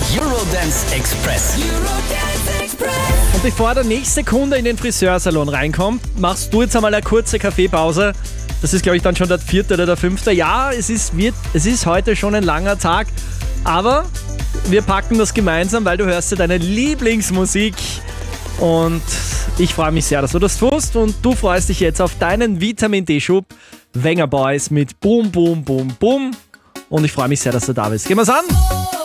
Eurodance Express. Und bevor der nächste Kunde in den Friseursalon reinkommt, machst du jetzt einmal eine kurze Kaffeepause. Das ist, glaube ich, dann schon der 4. oder der 5. Ja, es ist heute schon ein langer Tag, aber wir packen das gemeinsam, weil du hörst ja deine Lieblingsmusik. Und ich freue mich sehr, dass du das tust. Und du freust dich jetzt auf deinen Vitamin D-Schub. Wenger Boys mit Boom, Boom, Boom, Boom. Und ich freue mich sehr, dass du da bist. Gehen wir's an?